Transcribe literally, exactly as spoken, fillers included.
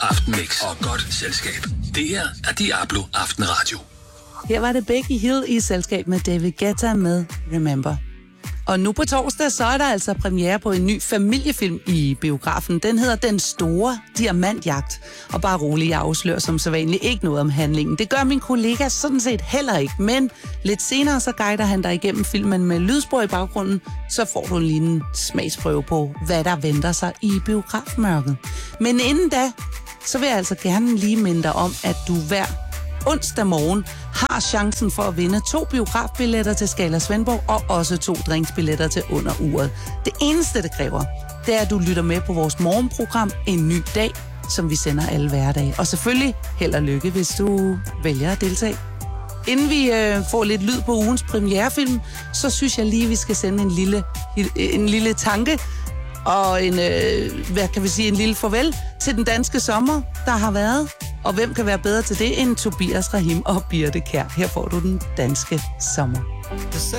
Aftenmix og godt selskab. Det her er Diablo Aftenradio. Her var det Becky Hill i selskab med David Guetta med Remember. Og nu på torsdag, så er der altså premiere på en ny familiefilm i biografen. Den hedder Den Store Diamantjagt. Og bare rolig, jeg afslører som sædvanligt ikke noget om handlingen. Det gør min kollega sådan set heller ikke. Men lidt senere, så guider han dig igennem filmen med lydspor i baggrunden. Så får du en lille smagsprøve på, hvad der venter sig i biografmørket. Men inden da, så vil jeg altså gerne lige minde dig om, at du hver onsdag morgen har chancen for at vinde to biografbilletter til Scala Svendborg og også to drinksbilletter til under uret. Det eneste, det kræver, det er, at du lytter med på vores morgenprogram En Ny Dag, som vi sender alle hverdage. Og selvfølgelig held og lykke, hvis du vælger at deltage. Inden vi øh, får lidt lyd på ugens premierefilm, så synes jeg lige, vi skal sende en lille, en lille tanke og en, øh, hvad kan vi sige, en lille farvel til den danske sommer, der har været. Og hvem kan være bedre til det end Tobias Rahim og Birte Kjær? Her får du den danske sommer.